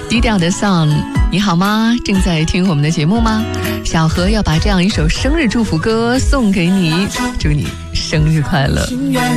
低调的 Song， 你好吗？正在听我们的节目吗？小何要把这样一首生日祝福歌送给你，祝你生日快乐。